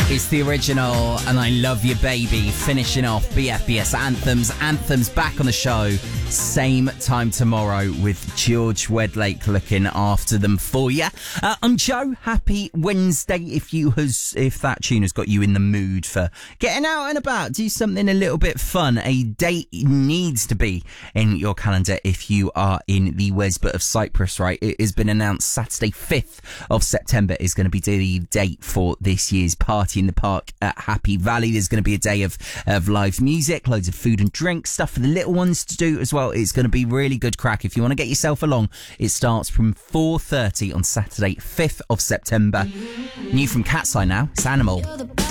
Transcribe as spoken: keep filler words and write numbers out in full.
It's the original, and I Love You Baby, finishing off B F B S Anthems. Anthems back on the show, same time tomorrow with George Wedlake looking after them for you. Uh, I'm Joe. Happy Wednesday. If you has, if that tune has got you in the mood for getting out and about, do something a little bit fun. A date needs to be in your calendar if you are in the Wesbut of Cyprus, right? It has been announced Saturday fifth of September is going to be the date for this year's Party in the Park at Happy Valley. There's going to be a day of, of live music, loads of food and drink, stuff for the little ones to do as well. It's going to be really good crack. If you want to get yourself along, it starts from four thirty on Saturday fifth of September. New from Cat's Eye now, it's Animal.